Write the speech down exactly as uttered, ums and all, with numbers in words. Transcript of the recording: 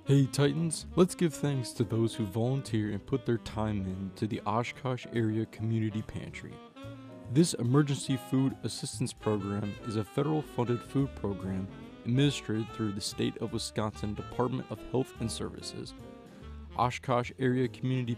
Hey Titans, let's give thanks to those who volunteer and put their time in to the Oshkosh Area Community Pantry. This emergency food assistance program is a federal funded food program administered through the State of Wisconsin Department of Health and Services. Oshkosh Area Community